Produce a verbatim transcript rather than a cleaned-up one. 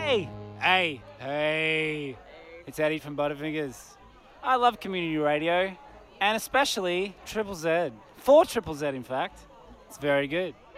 Hey, hey, hey. It's Eddie from Butterfingers. I love community radio, and especially Triple Z. For Triple Z, in fact. It's very good.